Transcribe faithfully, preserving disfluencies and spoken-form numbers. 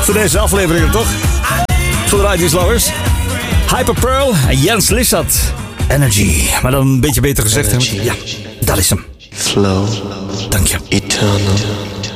Voor deze aflevering toch? Voor de nineties lovers. Hyper Pearl en Jens Lissat. Energy. Maar dan een beetje beter gezegd. Hè? Ja, dat is hem. Flow. Dank je. Eternal.